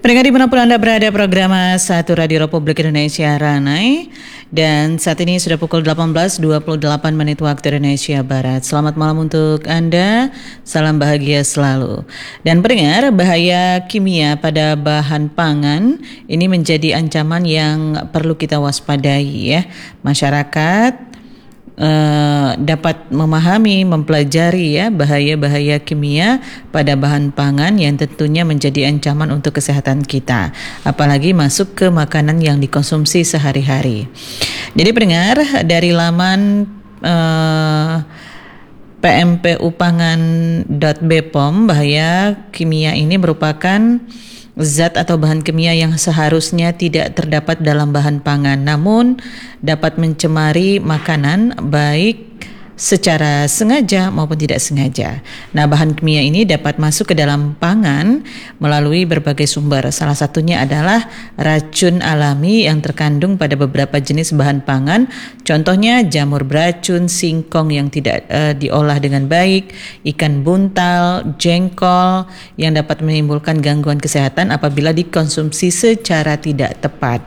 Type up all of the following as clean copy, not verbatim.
Pendengar dimanapun Anda berada, program Satu Radio Republik Indonesia Ranai. Dan saat ini sudah pukul 18.28 waktu Indonesia Barat. Selamat malam untuk Anda, salam bahagia selalu. Dan pendengar, bahaya kimia pada bahan pangan ini menjadi ancaman yang perlu kita waspadai ya. Masyarakat dapat memahami, mempelajari ya bahaya-bahaya kimia pada bahan pangan yang tentunya menjadi ancaman untuk kesehatan kita, apalagi masuk ke makanan yang dikonsumsi sehari-hari. Jadi pendengar, dari laman pmpupangan.bpom, bahaya kimia ini merupakan zat atau bahan kimia yang seharusnya tidak terdapat dalam bahan pangan, namun dapat mencemari makanan baik secara sengaja maupun tidak sengaja. Nah, bahan kimia ini dapat masuk ke dalam pangan melalui berbagai sumber. Salah satunya adalah racun alami yang terkandung pada beberapa jenis bahan pangan. Contohnya jamur beracun, singkong yang tidak diolah dengan baik, ikan buntal, jengkol yang dapat menimbulkan gangguan kesehatan apabila dikonsumsi secara tidak tepat.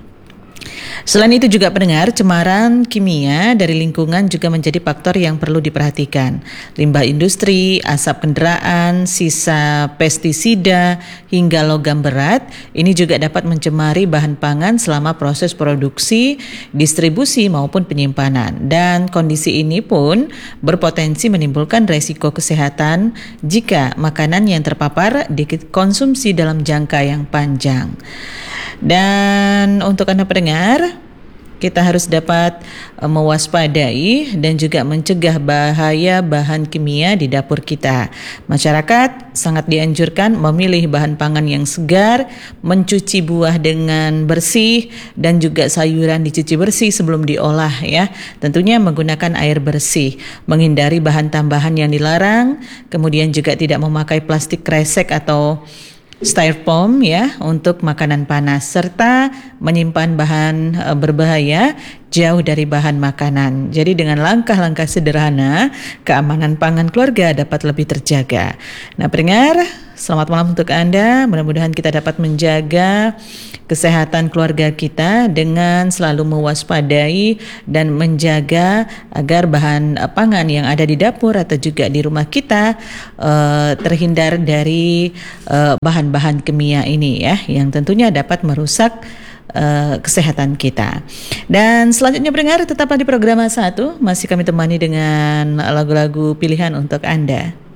Selain itu juga pendengar, cemaran kimia dari lingkungan juga menjadi faktor yang perlu diperhatikan. Limbah industri, asap kendaraan, sisa pestisida, hingga logam berat, ini juga dapat mencemari bahan pangan selama proses produksi, distribusi maupun penyimpanan. Dan kondisi ini pun berpotensi menimbulkan resiko kesehatan jika makanan yang terpapar dikonsumsi dalam jangka yang panjang. Dan untuk Anda pendengar, kita harus dapat mewaspadai dan juga mencegah bahaya bahan kimia di dapur kita. Masyarakat sangat dianjurkan memilih bahan pangan yang segar, mencuci buah dengan bersih, dan juga sayuran dicuci bersih sebelum diolah ya. Tentunya menggunakan air bersih, menghindari bahan tambahan yang dilarang, kemudian juga tidak memakai plastik kresek atau styrofoam ya untuk makanan panas, serta menyimpan bahan berbahaya jauh dari bahan makanan. Jadi dengan langkah-langkah sederhana, keamanan pangan keluarga dapat lebih terjaga. Nah pendengar, selamat malam untuk Anda. Mudah-mudahan kita dapat menjaga kesehatan keluarga kita dengan selalu mewaspadai dan menjaga agar bahan pangan yang ada di dapur atau juga di rumah kita terhindar dari bahan-bahan kimia ini ya, yang tentunya dapat merusak kesehatan kita. Dan selanjutnya pendengar, tetaplah di program 1, masih kami temani dengan lagu-lagu pilihan untuk Anda.